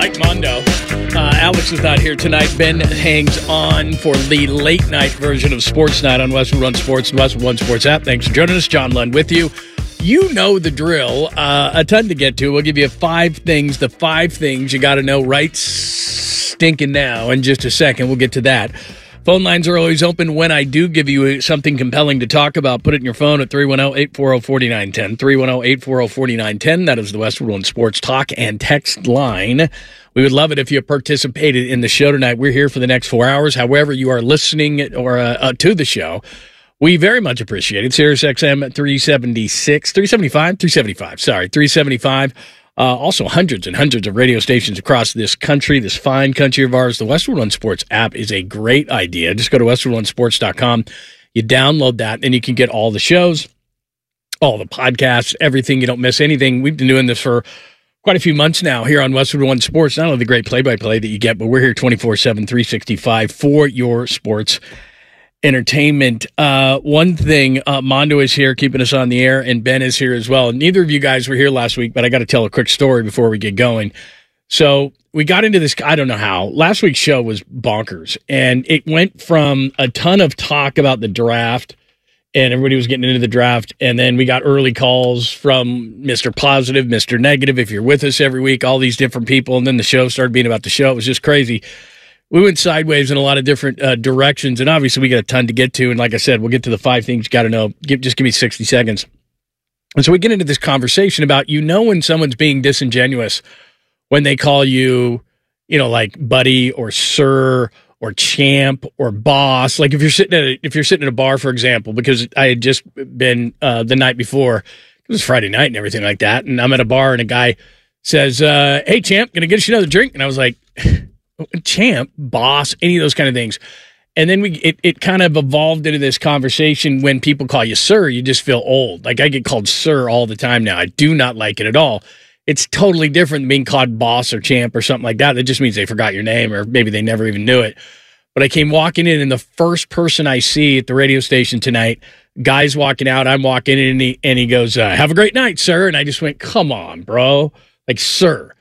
Ike Mondo. Alex is not here tonight. Ben hangs on for the late night version of Sports Night on Westwood One Sports and Westwood One Sports app. Thanks for joining us. John Lund with you. You know the drill. A ton to get to. We'll give you the 5 things you got to know right stinking now. In just a second, we'll get to that. Phone lines are always open. When I do give you something compelling to talk about, put it in your phone at 310-840-4910. 310-840-4910. That is the Westwood One Sports talk and text line. We would love it if you participated in the show tonight. We're here for the next 4 hours. However you are listening or to the show, we very much appreciate it. Sirius XM at 375. Also, hundreds and hundreds of radio stations across this country, this fine country of ours. The Westwood One Sports app is a great idea. Just go to westwoodonesports.com. You download that, and you can get all the shows, all the podcasts, everything. You don't miss anything. We've been doing this for quite a few months now here on Westwood One Sports. Not only the great play-by-play that you get, but we're here 24/7, 365 for your sports entertainment. One thing, Mondo is here keeping us on the air, and Ben is here as well. Neither of you guys were here last week, but I got to tell a quick story before we get going. So we got into this, I don't know how. Last week's show was bonkers, and it went from a ton of talk about the draft, and everybody was getting into the draft, and then we got early calls from Mr. Positive, Mr. Negative, if you're with us every week, all these different people, and then the show started being about the show. It was just crazy. We went sideways in a lot of different directions, and obviously we got a ton to get to. And like I said, we'll get to the 5 things you got to know. Just give me 60 seconds. And so we get into this conversation about, when someone's being disingenuous when they call you, like buddy or sir or champ or boss. Like if you're sitting at a bar, for example, because I had just been the night before, it was Friday night and everything like that, and I'm at a bar and a guy says, "Hey champ, gonna get you another drink?" And I was like, champ, boss, any of those kind of things. And then it kind of evolved into this conversation. When people call you sir, you just feel old. Like I get called sir all the time now. I do not like it at all. It's totally different than being called boss or champ or something like that. That just means they forgot your name, or maybe they never even knew it. But I came walking in, and the first person I see at the radio station tonight, guy's walking out, I'm walking in, and he goes, "Have a great night, sir." And I just went, "Come on, bro. Like, sir."